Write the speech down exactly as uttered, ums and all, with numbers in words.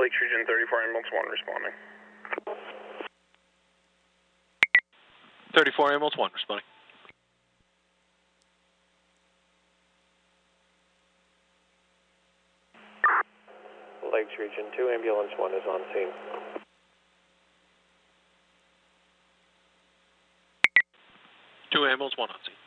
Lakes Region thirty-four, ambulance one responding. thirty-four, ambulance one responding. Lakes Region two, ambulance one is on scene. two, ambulance one on scene.